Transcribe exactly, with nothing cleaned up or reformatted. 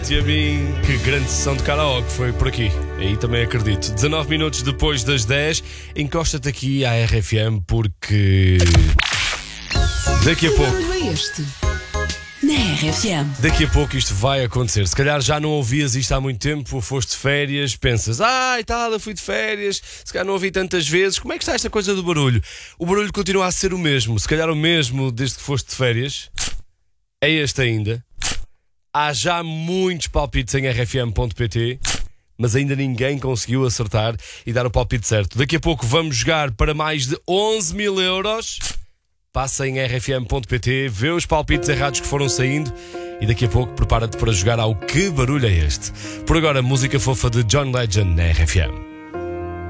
e a mim, que grande sessão de karaoke foi por aqui. Aí também acredito. dezanove minutos depois das dez, encosta-te aqui à R F M porque daqui a pouco. Que barulho é este? Na R F M. Daqui a pouco isto vai acontecer. Se calhar já não ouvias isto há muito tempo, foste de férias, pensas, ah, e tal, eu fui de férias, se calhar não ouvi tantas vezes. Como é que está esta coisa do barulho? O barulho continua a ser o mesmo, se calhar o mesmo desde que foste de férias. É este ainda. Há já muitos palpites em r f m ponto p t, mas ainda ninguém conseguiu acertar e dar o palpite certo. Daqui a pouco vamos jogar para mais de onze mil euros. Passa em r f m ponto p t, vê os palpites errados que foram saindo e daqui a pouco prepara-te para jogar ao Que Barulho é Este. Por agora, música fofa de John Legend na R F M.